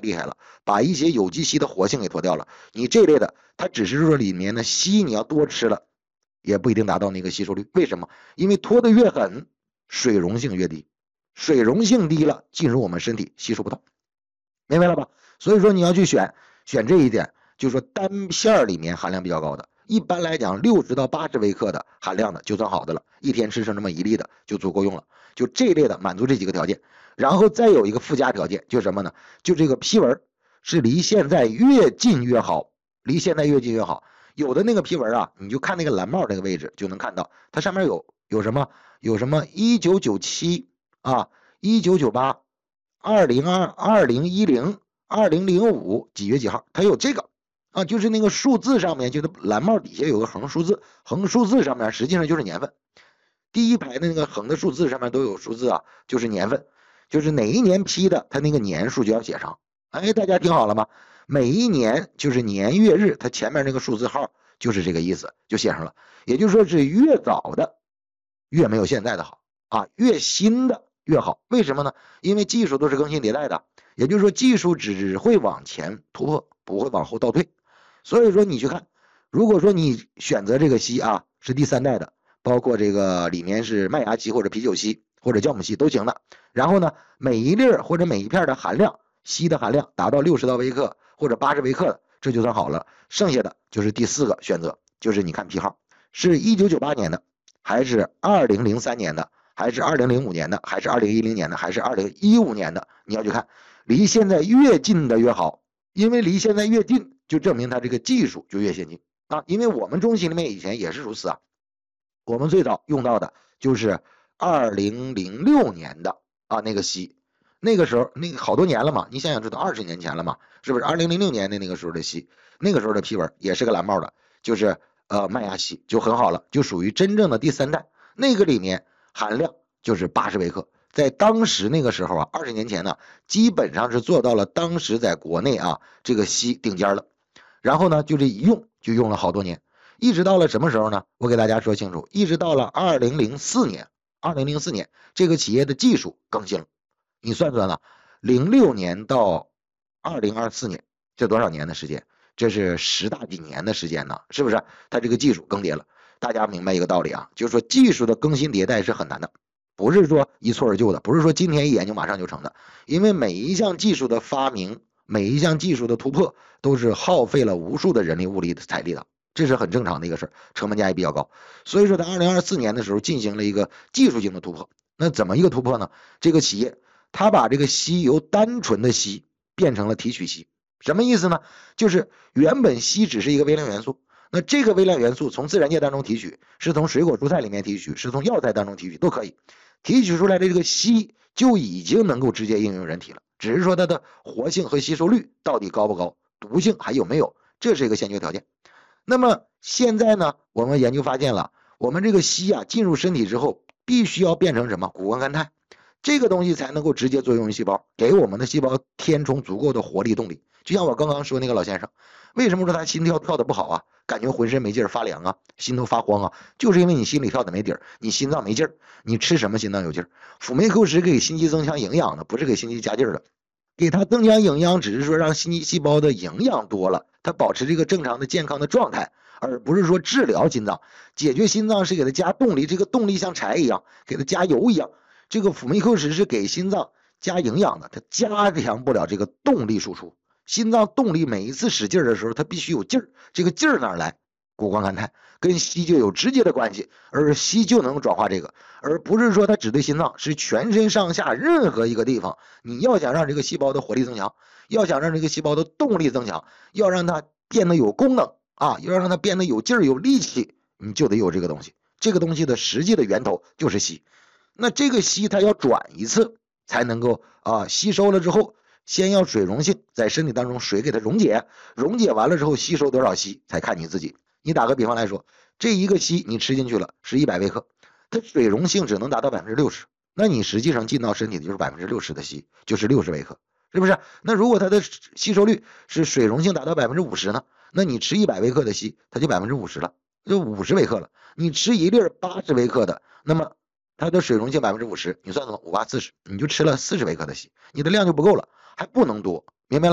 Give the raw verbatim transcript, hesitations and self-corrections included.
厉害了，把一些有机硒的活性给脱掉了。你这类的，它只是说里面的硒你要多吃了，也不一定达到那个吸收率。为什么？因为脱的越狠，水溶性越低，水溶性低了，进入我们身体吸收不到，明白了吧？所以说你要去选选这一点，就是说单片里面含量比较高的。一般来讲，六十到八十微克的含量的就算好的了，一天吃上这么一粒的就足够用了。就这类的满足这几个条件，然后再有一个附加条件，就是什么呢？就这个批文是离现在越近越好，离现在越近越好。有的那个批文啊，你就看那个蓝帽那个位置就能看到，它上面有有什么有什么一九九七啊，一九九八，二零二二零一零，二零零五几月几号，它有这个。啊，就是那个数字上面，就是蓝帽底下有个横数字，横数字上面实际上就是年份。第一排的那个横的数字上面都有数字啊，就是年份，就是哪一年批的，它那个年数就要写上。哎，大家听好了吗？每一年就是年月日，它前面那个数字号就是这个意思，就写上了。也就是说是越早的越没有现在的好啊，越新的越好。为什么呢？因为技术都是更新迭代的，也就是说技术只会往前突破，不会往后倒退。所以说你去看，如果说你选择这个硒啊是第三代的，包括这个里面是麦芽硒或者啤酒硒或者酵母硒都行的，然后呢每一粒或者每一片的含量硒的含量达到六十到微克或者八十微克的，这就算好了。剩下的就是第四个选择，就是你看批号是一九九八年的还是二零零三年的还是二零零五年的还是二零一零年的还是二零一五年的，你要去看，离现在越近的越好，因为离现在越近就证明它这个技术就越先进啊！因为我们中心里面以前也是如此啊，我们最早用到的就是二零零六年的啊那个硒，那个时候那个好多年了嘛，你想想这都二十年前了嘛，是不是？二零零六年的那个时候的硒，那个时候的批文也是个蓝帽的，就是呃麦芽硒就很好了，就属于真正的第三代，那个里面含量就是八十微克。在当时那个时候啊，二十年前呢，基本上是做到了当时在国内啊这个硒顶尖了。然后呢，就这一用就用了好多年，一直到了什么时候呢？我给大家说清楚，一直到了二零零四年，二零零四年这个企业的技术更新了。你算算了，零六年到二零二四年，这多少年的时间？这是十大几年的时间呢，是不是？它这个技术更迭了，大家明白一个道理啊，就是说技术的更新迭代是很难的。不是说一蹴而就的，不是说今天一研究马上就成的，因为每一项技术的发明，每一项技术的突破，都是耗费了无数的人力物力的财力的，这是很正常的一个事儿，成本价也比较高。所以说，在二零二四年的时候进行了一个技术性的突破。那怎么一个突破呢？这个企业它把这个硒由单纯的硒变成了提取硒，什么意思呢？就是原本硒只是一个微量元素。那这个微量元素从自然界当中提取，是从水果蔬菜里面提取，是从药材当中提取，都可以。提取出来的这个硒就已经能够直接应用人体了，只是说它的活性和吸收率到底高不高，毒性还有没有，这是一个先决条件。那么现在呢，我们研究发现了，我们这个硒啊进入身体之后，必须要变成什么？谷胱甘肽，这个东西才能够直接作用于细胞，给我们的细胞填充足够的活力动力。就像我刚刚说那个老先生，为什么说他心跳跳的不好啊？感觉浑身没劲儿，发凉啊，心头发慌啊，就是因为你心里跳的没底儿，你心脏没劲儿，你吃什么心脏有劲儿？辅酶 Q 十给心肌增强营养的，不是给心肌加劲儿的。给它增强营养，只是说让心肌细胞的营养多了，它保持这个正常的健康的状态，而不是说治疗心脏。解决心脏是给它加动力，这个动力像柴一样，给它加油一样。这个辅酶 Q 十是给心脏加营养的，它加强不了这个动力输出。心脏动力每一次使劲的时候，它必须有劲儿，这个劲儿哪来？谷胱甘肽跟硒就有直接的关系，而硒就能转化这个，而不是说它只对心脏，是全身上下任何一个地方。你要想让这个细胞的活力增强，要想让这个细胞的动力增强，要让它变得有功能啊，要让它变得有劲儿有力气，你就得有这个东西。这个东西的实际的源头就是硒。那这个硒它要转一次才能够啊吸收了之后。先要水溶性，在身体当中水给它溶解，溶解完了之后吸收多少硒才看你自己。你打个比方来说，这一个硒你吃进去了是一百微克，它水溶性只能达到百分之六十，那你实际上进到身体的就是百分之六十的硒，就是六十微克，是不是？那如果它的吸收率是水溶性达到百分之五十呢？那你吃一百微克的硒，它就百分之五十了，就五十微克了。你吃一粒八十微克的，那么它的水溶性百分之五十，你算算五八四十，你就吃了四十微克的硒，你的量就不够了。还不能多，明白了？